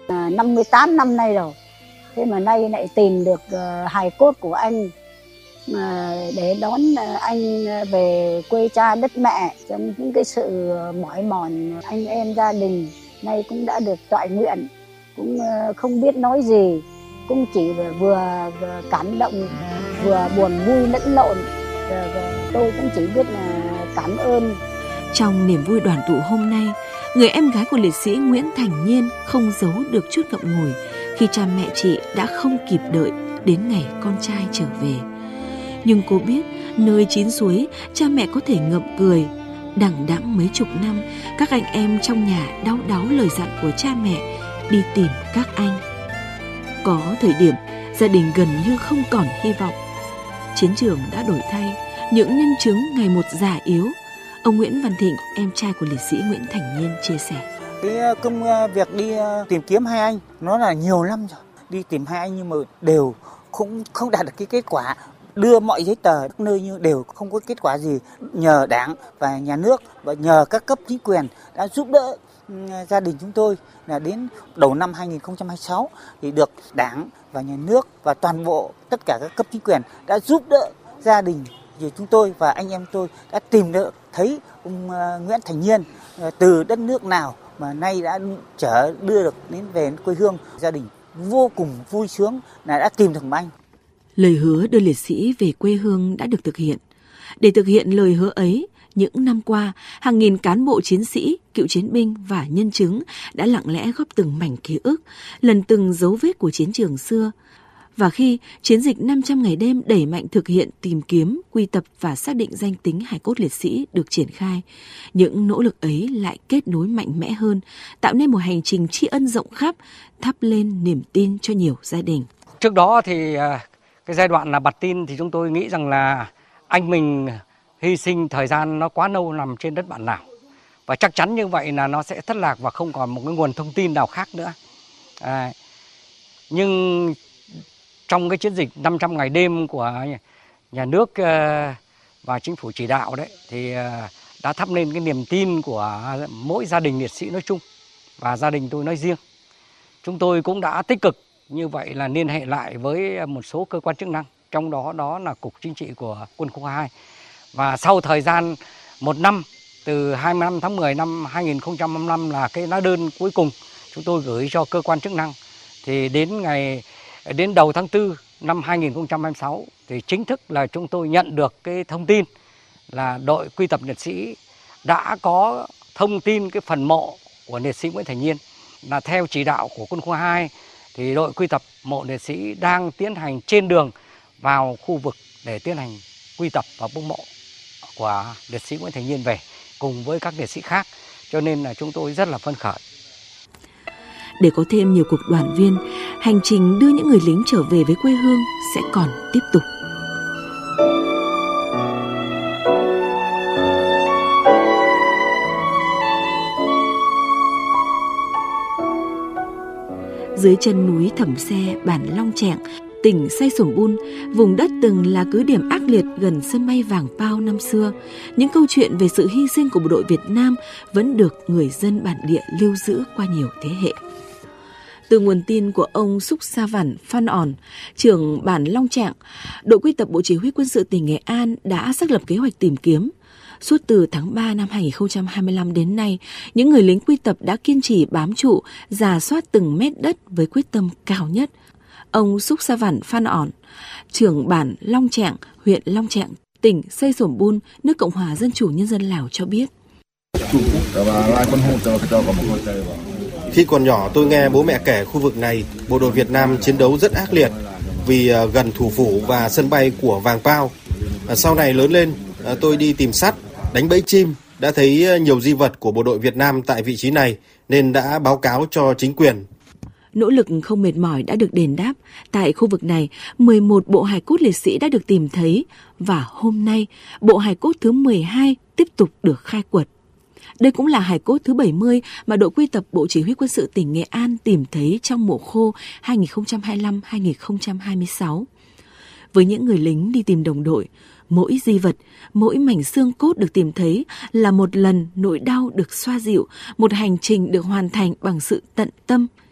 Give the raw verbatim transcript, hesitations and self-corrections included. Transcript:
À, năm mươi tám năm nay rồi, thế mà nay lại tìm được uh, hài cốt của anh uh, để đón uh, anh về quê cha đất mẹ. Trong những cái sự mỏi mòn, anh em gia đình nay cũng đã được toại nguyện, cũng uh, không biết nói gì, cũng chỉ vừa, vừa, vừa cảm động, vừa buồn vui lẫn lộn. Rồi, rồi, tôi cũng chỉ biết là cảm ơn. Trong niềm vui đoàn tụ hôm nay, người em gái của liệt sĩ Nguyễn Thành Nhiên không giấu được chút ngậm ngùi khi cha mẹ chị đã không kịp đợi đến ngày con trai trở về. Nhưng cô biết nơi chín suối cha mẹ có thể ngậm cười. Đằng đẵng mấy chục năm, các anh em trong nhà đau đáu lời dặn của cha mẹ đi tìm các anh. Có thời điểm gia đình gần như không còn hy vọng. Chiến trường đã đổi thay, những nhân chứng ngày một già yếu. Ông Nguyễn Văn Thịnh, em trai của liệt sĩ Nguyễn Thành Nhiên chia sẻ. Cái công việc đi tìm kiếm hai anh nó là nhiều năm rồi. Đi tìm hai anh nhưng mà đều cũng không đạt được cái kết quả. Đưa mọi giấy tờ nơi như đều không có kết quả gì. Nhờ Đảng và nhà nước và nhờ các cấp chính quyền đã giúp đỡ gia đình chúng tôi là đến đầu năm hai không hai sáu thì được Đảng và nhà nước và toàn bộ tất cả các cấp chính quyền đã giúp đỡ gia đình thì chúng tôi và anh em tôi đã tìm được thấy ông Nguyễn Thành Nhiên từ đất nước nào mà nay đã trở đưa được đến về quê hương. Gia đình vô cùng vui sướng là đã tìm được anh. Lời hứa đưa liệt sĩ về quê hương đã được thực hiện. Để thực hiện lời hứa ấy, những năm qua, hàng nghìn cán bộ chiến sĩ, cựu chiến binh và nhân chứng đã lặng lẽ góp từng mảnh ký ức, lần từng dấu vết của chiến trường xưa. Và khi chiến dịch năm trăm ngày đêm đẩy mạnh thực hiện tìm kiếm, quy tập và xác định danh tính hài cốt liệt sĩ được triển khai, những nỗ lực ấy lại kết nối mạnh mẽ hơn, tạo nên một hành trình tri ân rộng khắp, thắp lên niềm tin cho nhiều gia đình. Trước đó thì cái giai đoạn là bặt tin thì chúng tôi nghĩ rằng là anh mình hy sinh thời gian nó quá lâu nằm trên đất bạn nào. Và chắc chắn như vậy là nó sẽ thất lạc và không còn một cái nguồn thông tin nào khác nữa. À, nhưng trong cái chiến dịch năm trăm ngày đêm của nhà nước và chính phủ chỉ đạo đấy thì đã thắp lên cái niềm tin của mỗi gia đình liệt sĩ nói chung và gia đình tôi nói riêng. Chúng tôi cũng đã tích cực như vậy là liên hệ lại với một số cơ quan chức năng, trong đó đó là Cục Chính trị của Quân khu hai. Và sau thời gian một năm, từ hai mươi lăm tháng mười năm hai không hai lăm là cái lá đơn cuối cùng chúng tôi gửi cho cơ quan chức năng. Thì đến ngày đến đầu tháng tư năm hai không hai sáu thì chính thức là chúng tôi nhận được cái thông tin là đội quy tập liệt sĩ đã có thông tin cái phần mộ của liệt sĩ Nguyễn Thành Nhiên. Là theo chỉ đạo của Quân khu hai thì đội quy tập mộ liệt sĩ đang tiến hành trên đường vào khu vực để tiến hành quy tập và bốc mộ của liệt sĩ Nguyễn Thành Nhiên về cùng với các liệt sĩ khác, cho nên là chúng tôi rất là phấn khởi. Để có thêm nhiều cuộc đoàn viên, hành trình đưa những người lính trở về với quê hương sẽ còn tiếp tục. Dưới chân núi Thẩm Xe, bản Long Chẹng, tỉnh Say Sổm Bun, vùng đất từng là cứ điểm ác liệt gần sân bay Vàng Pao năm xưa, những câu chuyện về sự hy sinh của bộ đội Việt Nam vẫn được người dân bản địa lưu giữ qua nhiều thế hệ. Từ nguồn tin của ông Súc Sa Vản Phan Òn, trưởng bản Long Chẹng, đội quy tập Bộ Chỉ huy Quân sự tỉnh Nghệ An đã xác lập kế hoạch tìm kiếm. Suốt từ tháng ba năm hai không hai lăm đến nay, những người lính quy tập đã kiên trì bám trụ, rà soát từng mét đất với quyết tâm cao nhất. Ông Súc Sa Vản Phan Òn, trưởng bản Long Chẹng, huyện Long Chẹng, tỉnh Say Sổm Bun, nước Cộng hòa Dân chủ Nhân dân Lào cho biết. Khi còn nhỏ tôi nghe bố mẹ kể khu vực này, bộ đội Việt Nam chiến đấu rất ác liệt vì gần thủ phủ và sân bay của Vàng Pao. Sau này lớn lên, tôi đi tìm sắt, đánh bẫy chim, đã thấy nhiều di vật của bộ đội Việt Nam tại vị trí này nên đã báo cáo cho chính quyền. Nỗ lực không mệt mỏi đã được đền đáp. Tại khu vực này, mười một bộ hài cốt liệt sĩ đã được tìm thấy và hôm nay, bộ hài cốt thứ mười hai tiếp tục được khai quật. Đây cũng là hài cốt thứ bảy mươi mà đội quy tập Bộ Chỉ huy Quân sự tỉnh Nghệ An tìm thấy trong mùa khô hai không hai lăm hai không hai sáu. Với những người lính đi tìm đồng đội, mỗi di vật, mỗi mảnh xương cốt được tìm thấy là một lần nỗi đau được xoa dịu, một hành trình được hoàn thành bằng sự tận tâm,